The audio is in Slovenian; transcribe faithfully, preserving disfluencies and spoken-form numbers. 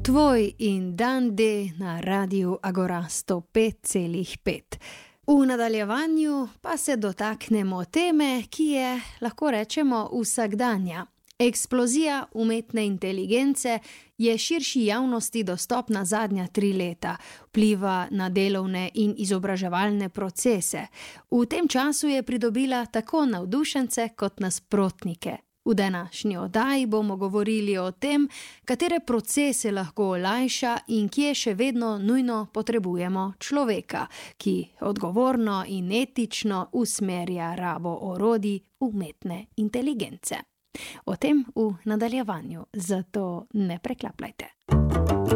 Tvoj in Dan D na Radiu Agora sto pet celih pet. V nadaljevanju pa se dotaknemo teme, ki je, lahko rečemo, vsakdanja. Eksplozija umetne inteligence je širši javnosti dostopna zadnja tri leta, vpliva na delovne in izobraževalne procese. V tem času je pridobila tako navdušence kot nasprotnike. V današnji oddaji bomo govorili o tem, katere procese lahko olajša in kje še vedno nujno potrebujemo človeka, ki odgovorno in etično usmerja rabo orodij umetne inteligence. O tem v nadaljevanju, zato ne preklapljajte.